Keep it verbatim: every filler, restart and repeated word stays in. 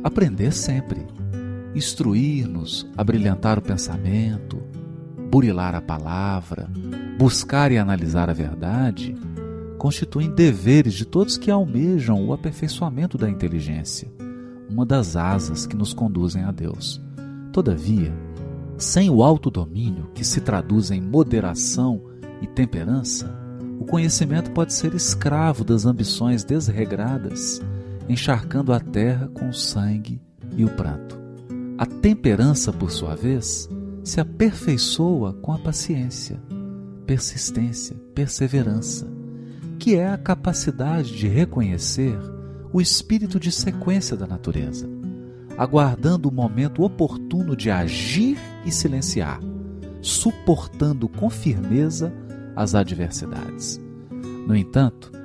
aprender sempre, instruir-nos, abrilhantar o pensamento, burilar a palavra, buscar e analisar a verdade, constituem deveres de todos que almejam o aperfeiçoamento da inteligência, uma das asas que nos conduzem a Deus. Todavia, sem o autodomínio, que se traduz em moderação e temperança, o conhecimento pode ser escravo das ambições desregradas, encharcando a terra com o sangue e o pranto. A temperança, por sua vez, se aperfeiçoa com a paciência, persistência, perseverança, que é a capacidade de reconhecer o espírito de sequência da natureza, aguardando o momento oportuno de agir e silenciar, suportando com firmeza as adversidades. No entanto,